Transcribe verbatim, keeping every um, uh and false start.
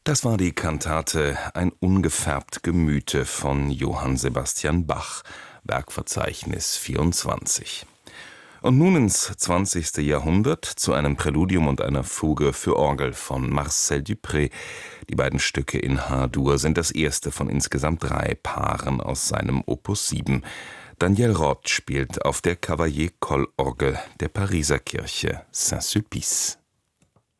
Das war die Kantate »Ein ungefärbt Gemüte« von Johann Sebastian Bach, Werkverzeichnis vierundzwanzig. Und nun ins zwanzigste Jahrhundert zu einem Präludium und einer Fuge für Orgel von Marcel Dupré. Die beiden Stücke in H-Dur sind das erste von insgesamt drei Paaren aus seinem Opus sieben. Daniel Roth spielt auf der Cavaillé-Coll-Orgel der Pariser Kirche Saint-Sulpice.